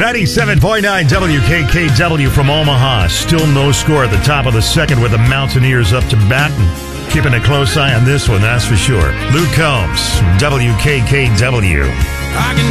97.9 WKKW from Omaha. Still no score at the top of the second with the Mountaineers up to bat. And keeping a close eye on this one, that's for sure. Luke Combs, WKKW.